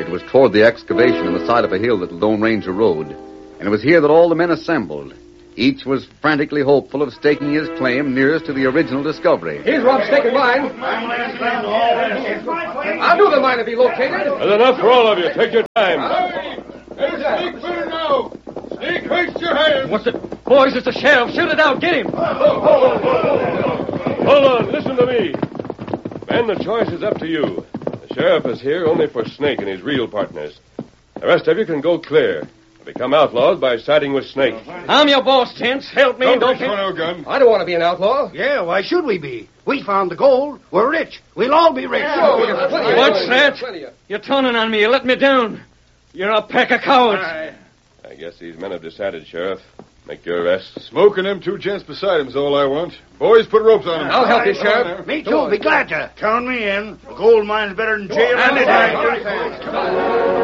It was toward the excavation on the side of a hill that the Lone Ranger rode, and it was here that all the men assembled. Each was frantically hopeful of staking his claim nearest to the original discovery. Here's Rob staking mine. I knew the mine would be located. There's enough for all of you. Take your time. Hey, sneak better now. Sneak, raise your hand. What's it? Boys, it's the sheriff. Shoot it out. Get him. Hold on. Listen to me. Men, the choice is up to you. The sheriff is here only for Snake and his real partners. The rest of you can go clear. Become outlaws by siding with Snake. I'm your boss, Gents. Help me, don't you? No gun. I don't want to be an outlaw. Yeah, why should we be? We found the gold. We're rich. We'll all be rich. What's that? You're turning on me. You let me down. You're a pack of cowards. I guess these men have decided, Sheriff. Make your arrest. Smoking them two gents beside him's all I want. Boys, put ropes on them. I'll help you, Sheriff. Me too. Be glad to. Count me in. The gold mine's better than jail.